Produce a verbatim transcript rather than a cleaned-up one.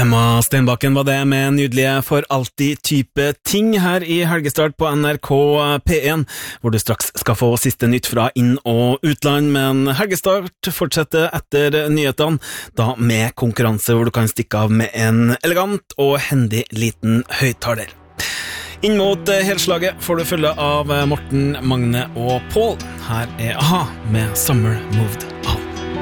Emma Stenbakken var det med nydelige For alltid type ting her i Helgestart på N R K P en, hvor du straks skal få siste nytt fra inn- og utland, men Helgestart fortsetter etter nyhetene, da med konkurranse hvor du kan stikke av med en elegant og hendig liten høyttaler. Inn mot helslaget får du følge av Morten, Magne og Paul. Her er A H A med Summer Moved.